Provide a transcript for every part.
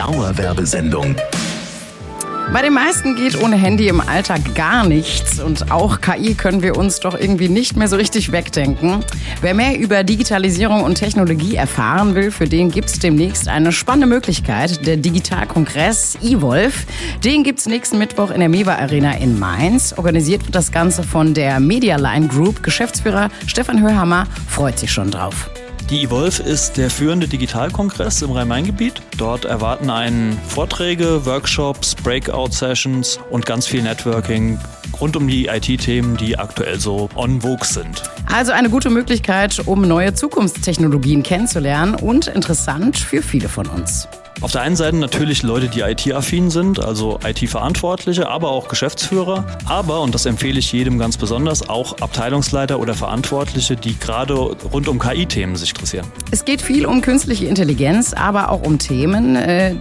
Dauerwerbesendung. Bei den meisten geht ohne Handy im Alltag gar nichts und auch KI können wir uns doch irgendwie nicht mehr so richtig wegdenken. Wer mehr über Digitalisierung und Technologie erfahren will, für den gibt's demnächst eine spannende Möglichkeit, der Digitalkongress eWolf. Den gibt's nächsten Mittwoch in der MEWA Arena in Mainz. Organisiert wird das Ganze von der Medialine Group. Geschäftsführer Stefan Hörhammer freut sich schon drauf. Die eWolf ist der führende Digitalkongress im Rhein-Main-Gebiet. Dort erwarten einen Vorträge, Workshops, Breakout-Sessions und ganz viel Networking rund um die IT-Themen, die aktuell so on vogue sind. Also eine gute Möglichkeit, um neue Zukunftstechnologien kennenzulernen und interessant für viele von uns. Auf der einen Seite natürlich Leute, die IT-affin sind, also IT-Verantwortliche, aber auch Geschäftsführer. Aber, und das empfehle ich jedem ganz besonders, auch Abteilungsleiter oder Verantwortliche, die gerade rund um KI-Themen sich interessieren. Es geht viel um künstliche Intelligenz, aber auch um Themen,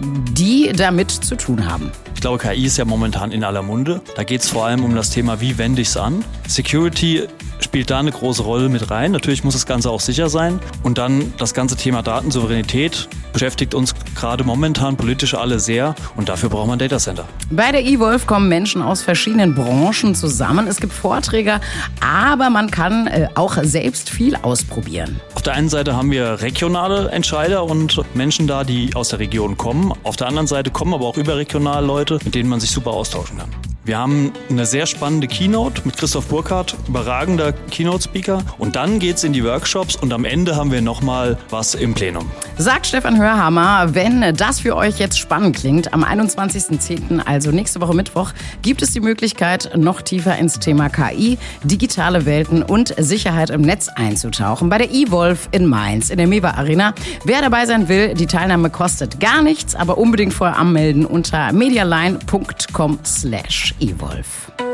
die damit zu tun haben. Ich glaube, KI ist ja momentan in aller Munde. Da geht es vor allem um das Thema, wie wende ich es an. Security spielt da eine große Rolle mit rein. Natürlich muss das Ganze auch sicher sein. Und dann das ganze Thema Datensouveränität beschäftigt uns gerade momentan politisch alle sehr. Und dafür braucht man Datacenter. Bei der eWolf kommen Menschen aus verschiedenen Branchen zusammen. Es gibt Vorträge, aber man kann auch selbst viel ausprobieren. Auf der einen Seite haben wir regionale Entscheider und Menschen da, die aus der Region kommen. Auf der anderen Seite kommen aber auch überregionale Leute, mit denen man sich super austauschen kann. Wir haben eine sehr spannende Keynote mit Christoph Burkhardt, überragender Keynote-Speaker. Und dann geht's in die Workshops und am Ende haben wir nochmal was im Plenum. Sagt Stefan Hörhammer, wenn das für euch jetzt spannend klingt, am 21.10., also nächste Woche Mittwoch, gibt es die Möglichkeit, noch tiefer ins Thema KI, digitale Welten und Sicherheit im Netz einzutauchen. Bei der eWolf in Mainz in der MEWA Arena. Wer dabei sein will, die Teilnahme kostet gar nichts, aber unbedingt vorher anmelden unter medialine.com/eWolf.